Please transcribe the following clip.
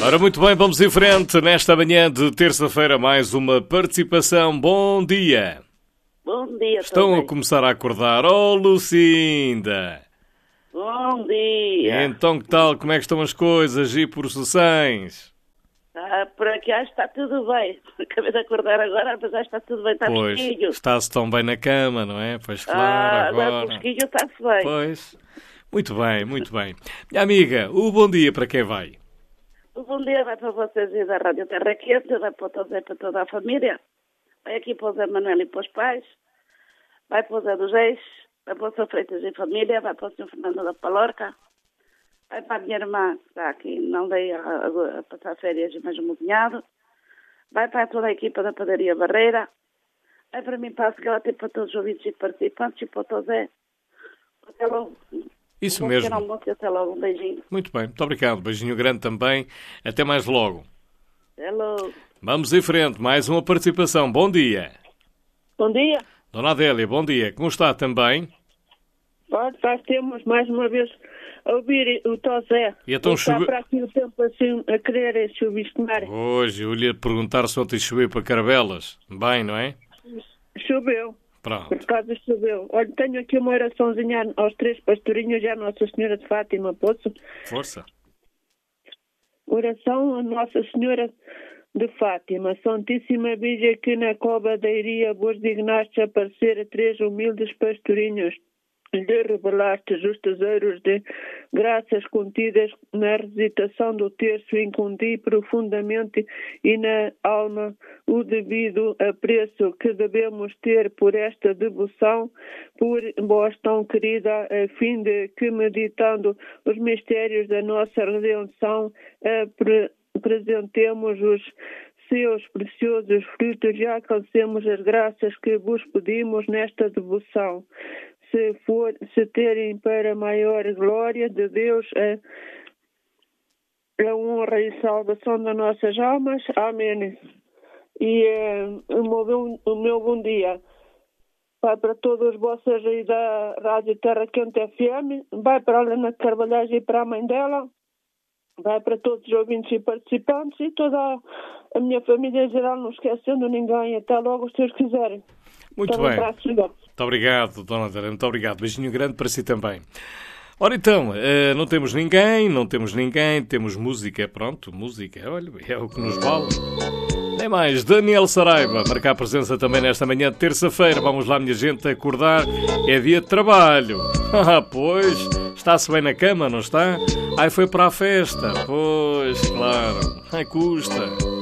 Ora, muito bem, vamos em frente. Nesta manhã de terça-feira, mais uma participação. Bom dia. Bom dia. Estão também. a começar a acordar. Oh, Lucinda. Bom dia. Então, que tal? Como é que estão as coisas? E por Sessães? Por aqui acho que está tudo bem. Acabei de acordar agora, mas acho que está tudo bem. Está Pois, fresquinho. está-se tão bem na cama, não é? Pois claro, agora agora. fresquinho está-se bem. Pois. Muito bem, muito bem. Minha amiga, o bom dia para quem vai? O bom dia vai para vocês e da Rádio Terra Quente, vai para o Zé, para toda a família. Vai aqui para o Zé Manuel e para os pais. Vai para o Zé dos Reis. Vai para o Sr. Freitas e família. Vai para o Sr. Fernando da Palorca. Vai para a minha irmã, que está aqui, não veio a passar férias, mas o meu cunhado. Vai para toda a equipa da Padaria Barreira. Vai para mim, para a Seguela, para todos os ouvintes e participantes e para o Zé. Até logo. Isso mesmo. Até logo, um beijinho. Muito bem, muito obrigado. Beijinho grande também. Até mais logo. Até logo. Vamos em frente, mais uma participação. Bom dia. Bom dia. Dona Adélia, bom dia. Como está também? Pode, nós temos mais uma vez a ouvir o Tosé. E então está para aqui o tempo assim a querer chuviscar. Hoje eu lhe ia perguntar se ontem choveu para Caravelas. Bem, não é? Choveu. Pronto. Por causa choveu. Olha, tenho aqui uma oraçãozinha aos 3 pastorinhos e à Nossa Senhora de Fátima, posso? Força. Oração a Nossa Senhora de Fátima, Santíssima Virgem, que na cova da Iria vos dignaste aparecer a 3 humildes pastorinhos. Lhe revelaste os tesouros de graças contidas na recitação do terço, incundi profundamente e na alma o devido apreço que devemos ter por esta devoção, por vós tão querida, a fim de que, meditando os mistérios da nossa redenção, apresentemos os seus preciosos frutos e alcancemos as graças que vos pedimos nesta devoção. Se terem para maior glória de Deus a honra e salvação das nossas almas. Amém. E o meu bom dia vai para todos vocês aí da Rádio Terra Quente FM, vai para a Helena Carvalhais e para a mãe dela, vai para todos os ouvintes e participantes e toda a minha família em geral, não esquecendo ninguém. Até logo, se Deus quiserem. Muito bem. Muito obrigado, Dona Adélia. Muito obrigado. Beijinho grande para si também. Ora então, não temos ninguém, temos música. Pronto, música, olha, é o que nos vale. Nem mais, Daniel Saraiva, marcar a presença também nesta manhã de terça-feira. Vamos lá, minha gente, acordar. É dia de trabalho. Pois, está-se bem na cama, não está? Ai, foi para a festa. Pois, claro. Ai, custa.